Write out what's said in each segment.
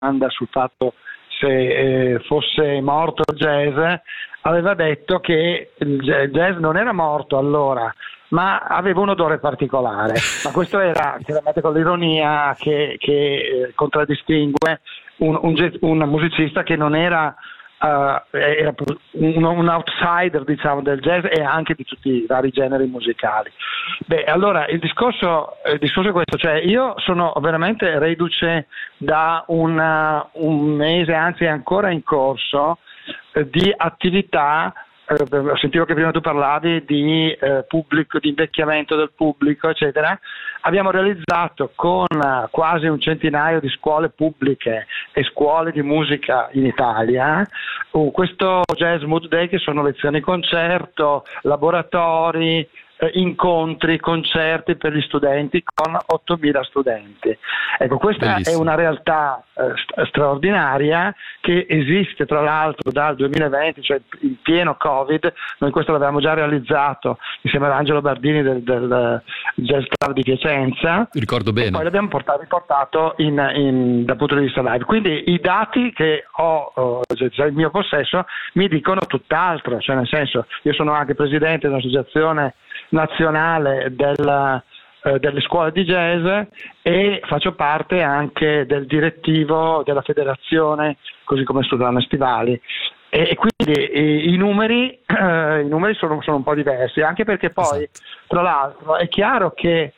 domanda sul fatto se fosse morto il jazz, aveva detto che il jazz non era morto allora, ma aveva un odore particolare. Ma questo era chiaramente con l'ironia che contraddistingue un musicista che non era era un outsider, diciamo, del jazz e anche di tutti i vari generi musicali. Beh, allora il discorso è questo, cioè io sono veramente reduce da un mese, anzi è ancora in corso, di attività. Sentivo che prima tu parlavi di pubblico, di invecchiamento del pubblico, eccetera. Abbiamo realizzato con quasi un centinaio di scuole pubbliche e scuole di musica in Italia questo Jazz Mood Day, che sono lezioni concerto, laboratori, incontri, concerti per gli studenti con 8.000 studenti. Ecco, questa Bellissimo. È una realtà straordinaria che esiste tra l'altro dal 2020, cioè in pieno Covid. Noi questo l'avevamo già realizzato insieme ad Angelo Bardini del Jazz Club di Piacenza. Ricordo bene. E poi l'abbiamo riportato dal punto di vista live. Quindi i dati che ho in mio possesso mi dicono tutt'altro, cioè nel senso, io sono anche presidente di un'associazione nazionale delle scuole di jazz e faccio parte anche del direttivo della federazione, così come Studane Stivali, e quindi i numeri sono un po' diversi, anche perché poi tra l'altro è chiaro che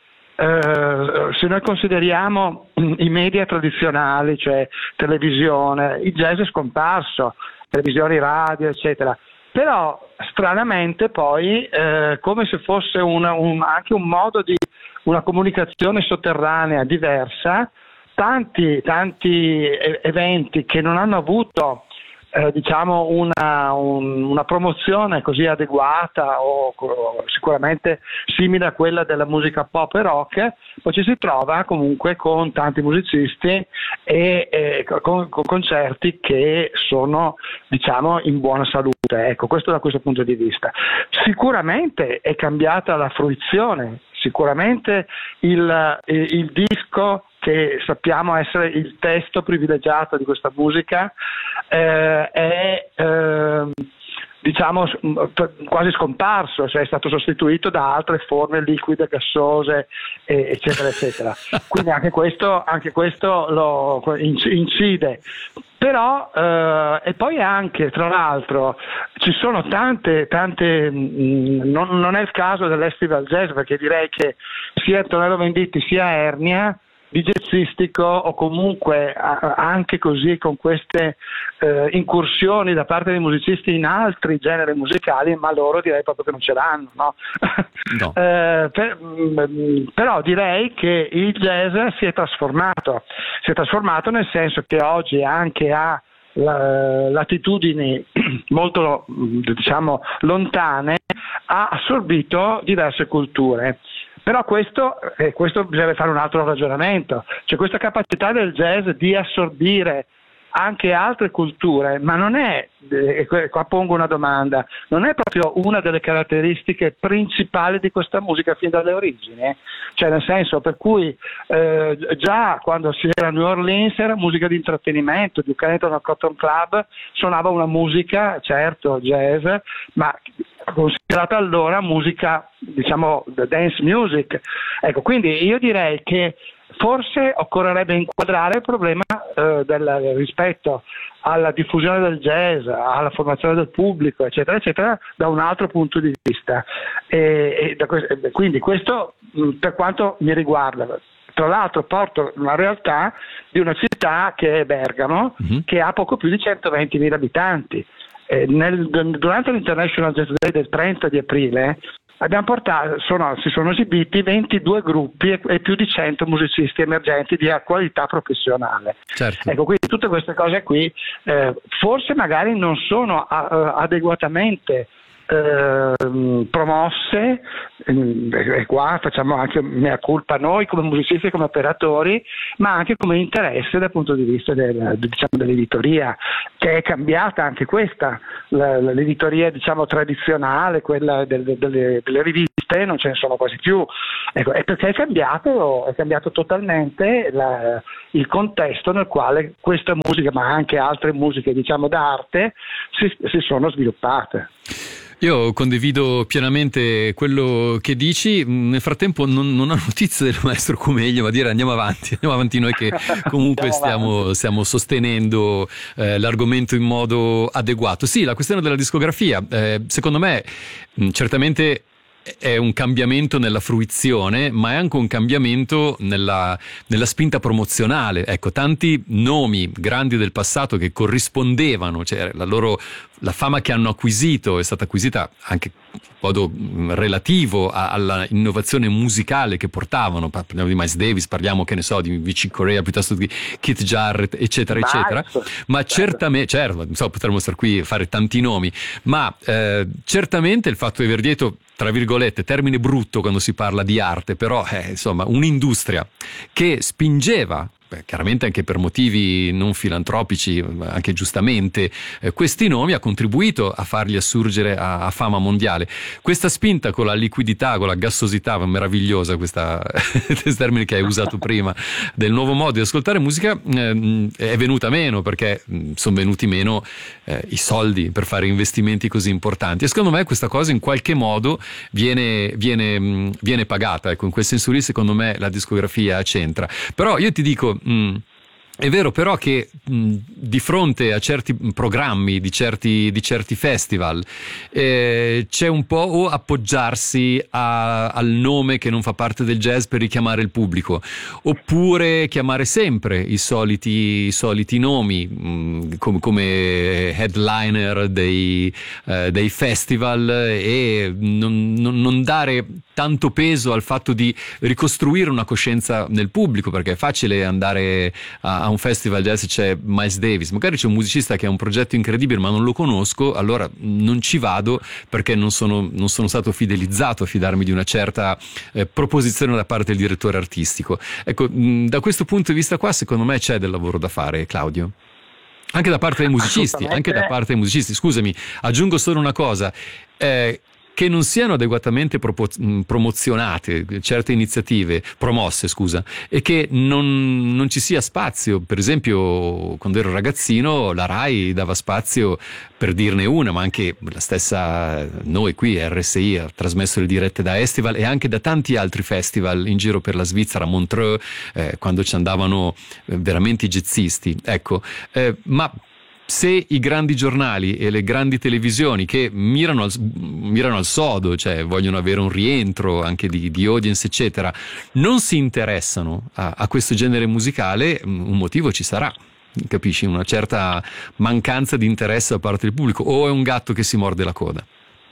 se noi consideriamo i media tradizionali, cioè televisione, il jazz è scomparso, televisioni, radio, eccetera. Però stranamente poi come se fosse anche un modo di una comunicazione sotterranea diversa, tanti eventi che non hanno avuto diciamo una promozione così adeguata o sicuramente simile a quella della musica pop e rock, poi ci si trova comunque con tanti musicisti e con concerti che sono, diciamo, in buona salute. Ecco, questo da questo punto di vista. Sicuramente è cambiata la fruizione, sicuramente il disco, che sappiamo essere il testo privilegiato di questa musica, è diciamo quasi scomparso, cioè è stato sostituito da altre forme liquide, gassose, eccetera eccetera. Quindi anche questo lo incide. Però e poi anche tra l'altro ci sono tante non è il caso dell'Estival Jazz, perché direi che sia Antonello Venditti sia Ernia di jazzistico, o comunque anche così con queste incursioni da parte dei musicisti in altri generi musicali, ma loro direi proprio che non ce l'hanno, no? No. Però direi che il jazz si è trasformato nel senso che oggi anche ha latitudini molto, diciamo, lontane, ha assorbito diverse culture. Però questo bisogna fare un altro ragionamento, cioè questa capacità del jazz di assorbire anche altre culture, ma non è, qua pongo una domanda, non è proprio una delle caratteristiche principali di questa musica fin dalle origini? Cioè nel senso per cui già quando si era a New Orleans era musica di intrattenimento, Duke Ellington al Cotton Club suonava una musica, certo, jazz, ma considerata allora musica, diciamo, dance music. Ecco, quindi io direi che forse occorrerebbe inquadrare il problema rispetto alla diffusione del jazz, alla formazione del pubblico, eccetera, eccetera, da un altro punto di vista. Quindi questo per quanto mi riguarda. Tra l'altro porto una realtà di una città che è Bergamo, che ha poco più di 120.000 abitanti. Durante l'International Jazz Day del 30 di aprile si sono esibiti 22 gruppi e più di 100 musicisti emergenti di qualità professionale. Certo. Ecco, quindi tutte queste cose qui forse magari non sono adeguatamente promosse, e qua facciamo anche mea culpa noi come musicisti e come operatori, ma anche come interesse dal punto di vista dell'editoria, che è cambiata anche questa, l'editoria diciamo tradizionale, quella delle riviste, non ce ne sono quasi più, ecco, è perché è cambiato totalmente il contesto nel quale questa musica, ma anche altre musiche diciamo d'arte, si sono sviluppate. Io condivido pienamente quello che dici. Nel frattempo non ho notizie del maestro Cumeglio, ma dire andiamo avanti noi che comunque stiamo sostenendo l'argomento in modo adeguato. Sì, la questione della discografia, secondo me certamente è un cambiamento nella fruizione, ma è anche un cambiamento nella spinta promozionale. Ecco, tanti nomi grandi del passato che corrispondevano, cioè la fama che hanno acquisito è stata acquisita anche in modo relativo alla innovazione musicale che portavano. Parliamo di Miles Davis, parliamo, che ne so, di Vichy Corea piuttosto che Keith Jarrett, eccetera, eccetera. Ma certamente, certo, potremmo stare qui a fare tanti nomi, ma certamente il fatto di aver dietro, tra virgolette, termine brutto quando si parla di arte, però insomma un'industria che spingeva, chiaramente anche per motivi non filantropici, anche giustamente, questi nomi, ha contribuito a farli assurgere a fama mondiale. Questa spinta con la liquidità, con la gassosità meravigliosa, questo termine che hai usato prima, del nuovo modo di ascoltare musica, è venuta meno, perché sono venuti meno i soldi per fare investimenti così importanti, e secondo me questa cosa in qualche modo viene pagata. Ecco, in quel senso lì secondo me la discografia c'entra. Però io ti dico, è vero però che di fronte a certi programmi di certi festival c'è un po' o appoggiarsi al nome che non fa parte del jazz per richiamare il pubblico, oppure chiamare sempre i soliti nomi come headliner dei festival, e non dare tanto peso al fatto di ricostruire una coscienza nel pubblico, perché è facile andare a un festival jazz, c'è Miles Davis, magari c'è un musicista che ha un progetto incredibile ma non lo conosco, allora non ci vado perché non sono stato fidelizzato a fidarmi di una certa proposizione da parte del direttore artistico. Ecco, da questo punto di vista qua secondo me c'è del lavoro da fare, Claudio. Anche da parte dei musicisti, scusami, aggiungo solo una cosa, che non siano adeguatamente promozionate certe iniziative, promosse, e che non ci sia spazio. Per esempio, quando ero ragazzino la Rai dava spazio, per dirne una, ma anche la stessa, noi qui RSI ha trasmesso le dirette da Estival e anche da tanti altri festival in giro per la Svizzera, Montreux, quando ci andavano veramente i jazzisti, ecco, ma se i grandi giornali e le grandi televisioni che mirano al sodo, cioè vogliono avere un rientro anche di audience eccetera, non si interessano a questo genere musicale, un motivo ci sarà, capisci? Una certa mancanza di interesse da parte del pubblico, o è un gatto che si morde la coda?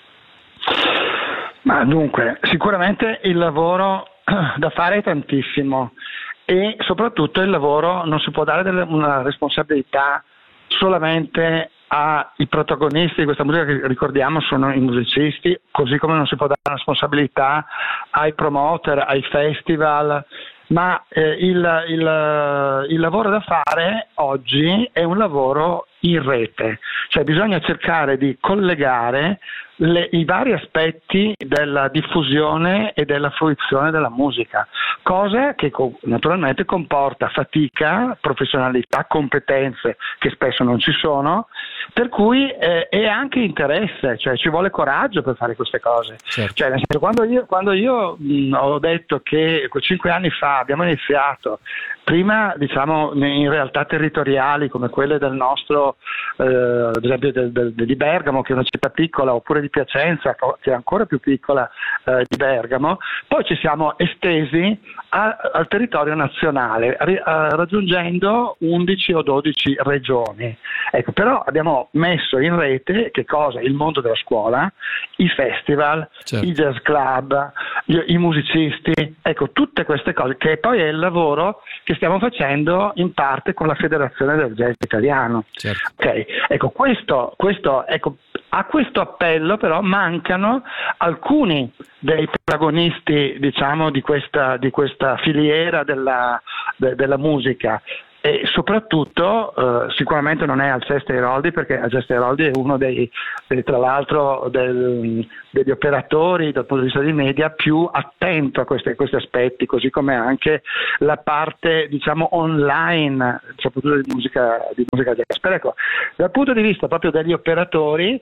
Ma dunque, sicuramente il lavoro da fare è tantissimo, e soprattutto il lavoro non si può dare una responsabilità solamente ai protagonisti di questa musica, che ricordiamo sono i musicisti, così come non si può dare una responsabilità ai promoter, ai festival, ma il lavoro da fare oggi è un lavoro in rete, cioè bisogna cercare di collegare i vari aspetti della diffusione e della fruizione della musica, cosa che naturalmente comporta fatica, professionalità, competenze che spesso non ci sono, per cui è anche interesse, cioè ci vuole coraggio per fare queste cose. Certo. Cioè, nel senso, quando io ho detto che 5 anni fa abbiamo iniziato, prima diciamo in realtà territoriali come quelle del nostro, ad esempio di Bergamo, che è una città piccola, oppure di Piacenza, che è ancora più piccola di Bergamo, poi ci siamo estesi al territorio nazionale, raggiungendo 11 o 12 regioni. Ecco, però abbiamo messo in rete che cosa? Il mondo della scuola, i festival, certo, i jazz club, i musicisti, ecco, tutte queste cose, che poi è il lavoro che stiamo facendo in parte con la Federazione del Jazz Italiano. certo. Okay. Ecco, questo ecco, A questo appello però mancano alcuni dei protagonisti, diciamo, di questa filiera della musica. E soprattutto sicuramente non è Alceste Airoldi, perché Alceste Airoldi è uno tra l'altro degli operatori dal punto di vista dei media più attento a questi aspetti, così come anche la parte, diciamo, online, soprattutto di musica jazz. Però ecco, dal punto di vista proprio degli operatori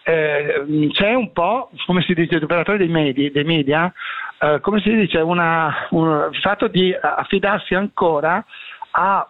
c'è un po', come si dice, gli operatori dei media, come si dice, il fatto di affidarsi ancora a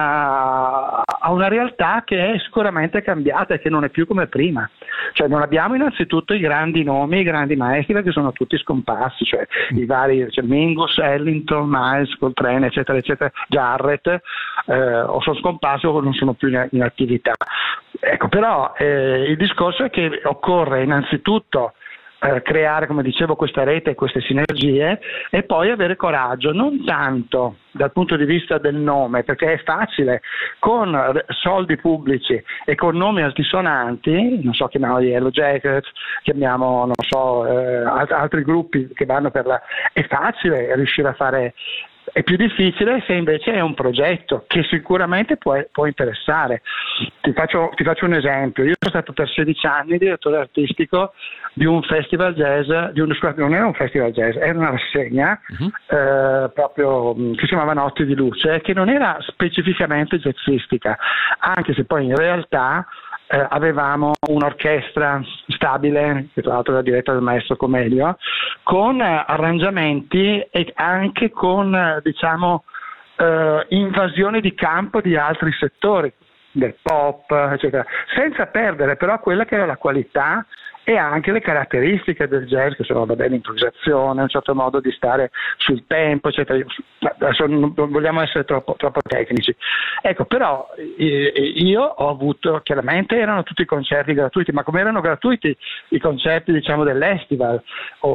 una realtà che è sicuramente cambiata e che non è più come prima. Cioè non abbiamo innanzitutto i grandi nomi, i grandi maestri, perché sono tutti scomparsi, cioè i vari, Mingus, Ellington, Miles, Coltrane, eccetera eccetera, Jarrett, o sono scomparsi o non sono più in attività. Ecco, però il discorso è che occorre innanzitutto creare, come dicevo, questa rete e queste sinergie, e poi avere coraggio, non tanto dal punto di vista del nome, perché è facile con soldi pubblici e con nomi altisonanti, non so, chiamiamo gli Yellow Jackets, chiamiamo, non so, altri gruppi che vanno è facile riuscire a fare. È più difficile se invece è un progetto che sicuramente può interessare. Ti faccio un esempio. Io sono stato per 16 anni direttore artistico di un festival jazz, non era un festival jazz, era una rassegna proprio che si chiamava Notti di Luce, che non era specificamente jazzistica, anche se poi in realtà avevamo un'orchestra stabile, che tra l'altro era diretta dal maestro Comelio, con arrangiamenti e anche con, diciamo, invasione di campo di altri settori, del pop, eccetera, senza perdere però quella che era la qualità e anche le caratteristiche del jazz, che sono l'improvvisazione, un certo modo di stare sul tempo, eccetera. Adesso non vogliamo essere troppo tecnici. Ecco, però io ho avuto, chiaramente erano tutti concerti gratuiti, ma come erano gratuiti i concerti, diciamo, dell'Estival,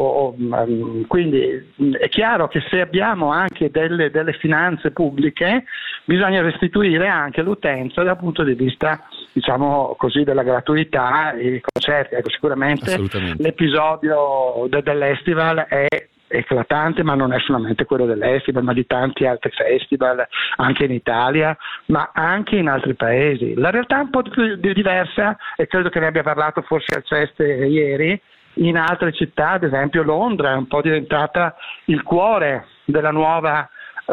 quindi è chiaro che se abbiamo anche delle finanze pubbliche bisogna restituire anche l'utenza dal punto di vista, diciamo così, della gratuità e i concerti. Ecco, sicuramente l'episodio dell'Estival è eclatante, ma non è solamente quello dell'Estival, ma di tanti altri festival anche in Italia, ma anche in altri paesi. La realtà è un po' più diversa, e credo che ne abbia parlato forse Alceste ieri. In altre città, ad esempio Londra, è un po' diventata il cuore delle nuove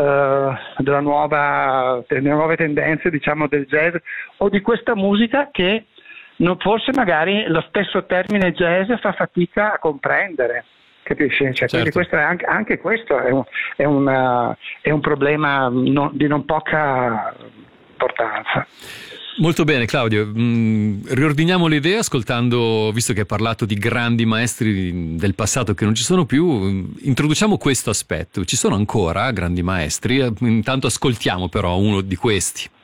tendenze, diciamo, del jazz o di questa musica che forse magari lo stesso termine jazz fa fatica a comprendere, capisci? Cioè, certo. Quindi questo anche questo è un problema di non poca importanza. Molto bene, Claudio, riordiniamo le idee ascoltando, visto che hai parlato di grandi maestri del passato che non ci sono più, introduciamo questo aspetto. Ci sono ancora grandi maestri? Intanto ascoltiamo però uno di questi.